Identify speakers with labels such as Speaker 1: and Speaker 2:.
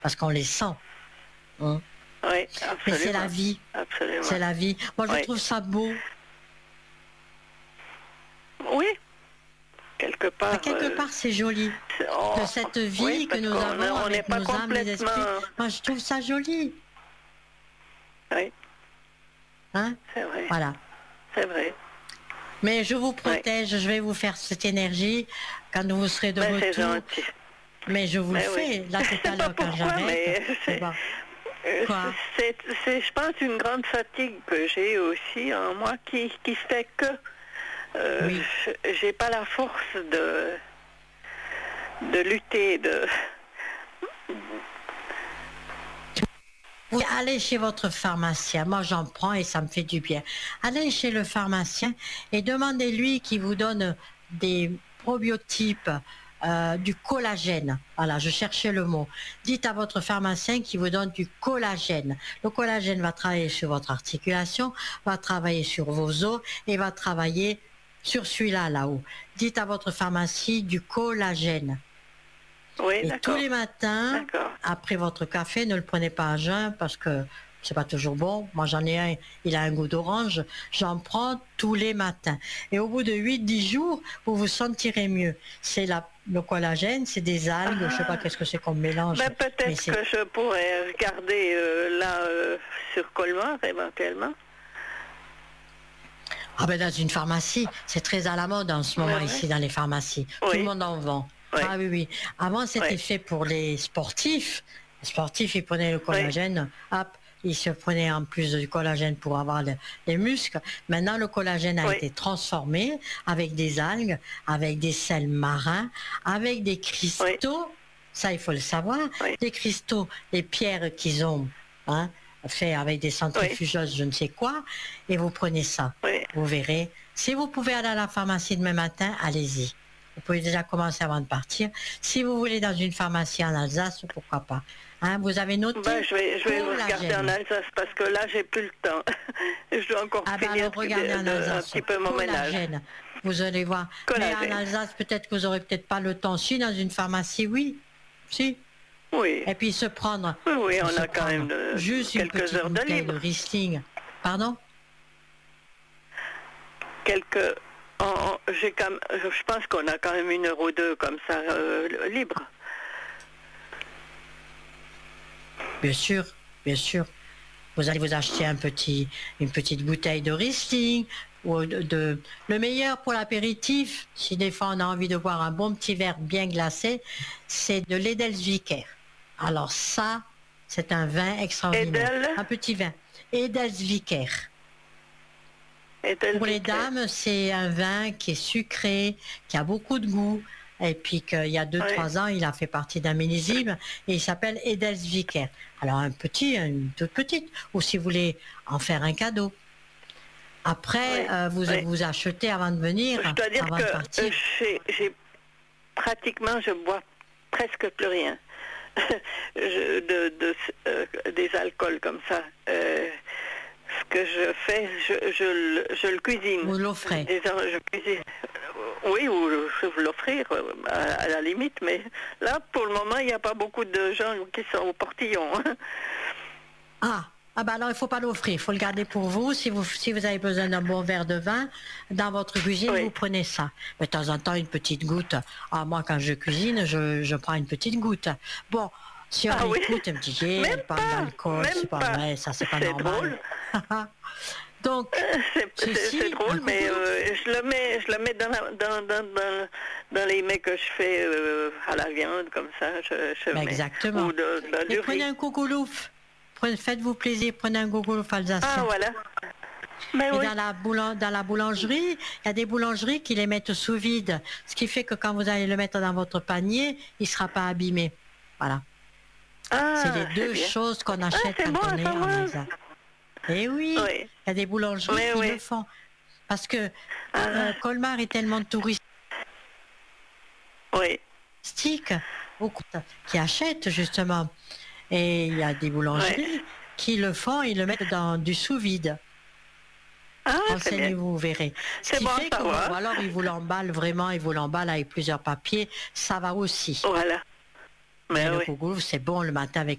Speaker 1: parce qu'on les sent. Hein.
Speaker 2: Oui,
Speaker 1: Mais c'est
Speaker 2: absolument.
Speaker 1: la vie.
Speaker 2: Absolument.
Speaker 1: C'est la vie. Moi, je
Speaker 2: Oui.
Speaker 1: trouve ça beau.
Speaker 2: Oui, quelque part.
Speaker 1: C'est joli. De cette vie
Speaker 2: oui,
Speaker 1: que nous avons
Speaker 2: on n'est
Speaker 1: avec
Speaker 2: pas
Speaker 1: nos âmes, les esprits. Moi, je trouve ça joli.
Speaker 2: Oui.
Speaker 1: Hein?
Speaker 2: C'est vrai.
Speaker 1: Voilà.
Speaker 2: C'est vrai.
Speaker 1: Mais je vous protège, je vais vous faire cette énergie quand vous serez de
Speaker 2: C'est
Speaker 1: retour.
Speaker 2: gentil.
Speaker 1: Mais je vous le fais, là tout à l'heure quand j'arrête. Quoi?
Speaker 2: C'est, je pense, une grande fatigue que j'ai aussi en moi qui fait que
Speaker 1: Oui.
Speaker 2: j'ai pas la force de lutter,
Speaker 1: Vous allez chez votre pharmacien, moi j'en prends et ça me fait du bien. Allez chez le pharmacien et demandez-lui qu'il vous donne des probiotypes, du collagène. Voilà, je cherchais le mot. Dites à votre pharmacien qu'il vous donne du collagène. Le collagène va travailler sur votre articulation, va travailler sur vos os et va travailler sur celui-là, là-haut. Dites à votre pharmacie du collagène.
Speaker 2: Oui,
Speaker 1: et tous les matins,
Speaker 2: d'accord.
Speaker 1: après votre café, ne le prenez pas à jeun parce que c'est pas toujours bon. Moi, j'en ai un, il a un goût d'orange. J'en prends tous les matins. Et au bout de 8-10 jours, vous vous sentirez mieux. C'est le collagène, c'est des algues, je sais pas qu'est-ce que c'est qu'on mélange.
Speaker 2: Ben, peut-être que je pourrais regarder sur Colmar, éventuellement.
Speaker 1: Ah ben dans une pharmacie, c'est très à la mode en ce moment ici dans les pharmacies. Tout le monde en vend. Oui. Ah oui, oui. Avant, c'était fait pour les sportifs. Les sportifs, ils prenaient le collagène, hop, ils se prenaient en plus du collagène pour avoir les muscles. Maintenant, le collagène a été transformé avec des algues, avec des sels marins, avec des cristaux. Ça, il faut le savoir. Des cristaux, les pierres qu'ils ont fait avec des centrifugeuses, je ne sais quoi, et vous prenez ça. Vous verrez. Si vous pouvez aller à la pharmacie demain matin, allez-y. Vous pouvez déjà commencer avant de partir. Si vous voulez dans une pharmacie en Alsace, pourquoi pas. Hein, vous avez noté?
Speaker 2: Je vais regarder en Alsace parce que là, j'ai plus le temps. Je dois encore finir un petit peu mon ménage.
Speaker 1: Vous allez voir. Mais en Alsace, peut-être que vous n'aurez peut-être pas le temps. Si, dans une pharmacie, oui. Si.
Speaker 2: Oui.
Speaker 1: Et puis se prendre.
Speaker 2: Oui, on a quand même
Speaker 1: juste
Speaker 2: quelques heures de libre.
Speaker 1: De Riesling. Pardon?
Speaker 2: Je pense qu'on a quand même 1 heure ou 2 comme ça libre.
Speaker 1: Bien sûr, bien sûr. Vous allez vous acheter une petite bouteille de Riesling ou le meilleur pour l'apéritif, si des fois on a envie de boire un bon petit verre bien glacé, c'est de l'Edelsviker. Alors ça, c'est un vin extraordinaire. Un petit vin. Edelsviker. Pour les dames, c'est un vin qui est sucré, qui a beaucoup de goût, et puis qu'il y a 2-3 ans, il a fait partie d'un millésime, et il s'appelle Edelsviker. Alors une toute petite, ou si vous voulez en faire un cadeau. Après, vous achetez avant de venir,
Speaker 2: je dois dire
Speaker 1: avant
Speaker 2: que
Speaker 1: de partir.
Speaker 2: Je bois presque plus rien des alcools comme ça. Ce que je fais, je le cuisine.
Speaker 1: Vous l'offrez.
Speaker 2: Oui, ou l'offrir à la limite, mais là, pour le moment, il n'y a pas beaucoup de gens qui sont au portillon.
Speaker 1: Ah bah alors il ne faut pas l'offrir, il faut le garder pour vous. Si vous avez besoin d'un bon verre de vin, dans votre cuisine, vous prenez ça. Mais de temps en temps, une petite goutte. Ah, moi, quand je cuisine, je prends une petite goutte. Bon, si on écoute un petit peu, elle parle d'alcool, c'est pas vrai, ça c'est pas normal. Donc,
Speaker 2: c'est drôle, mais je le mets dans les mets que je fais à la viande, comme ça.
Speaker 1: Exactement.
Speaker 2: Ou
Speaker 1: et prenez un gougoulouf. Faites-vous plaisir, prenez un gougoulouf alsacien.
Speaker 2: Ah, voilà. Mais
Speaker 1: et dans la boulangerie, il y a des boulangeries qui les mettent sous vide. Ce qui fait que quand vous allez le mettre dans votre panier, il ne sera pas abîmé. Voilà. C'est les deux choses qu'on achète quand on est en Alsace. Et oui, il y a des boulangeries qui le font. Parce que Colmar est tellement touristique. Beaucoup qui achètent justement. Et il y a des boulangeries qui le font, ils le mettent dans du sous-vide. Renseignez-vous, vous verrez. Ce qui fait que, ou alors ils vous l'emballent vraiment, ils vous l'emballent avec plusieurs papiers, ça va aussi.
Speaker 2: Voilà.
Speaker 1: Mais le gougouve, c'est bon le matin avec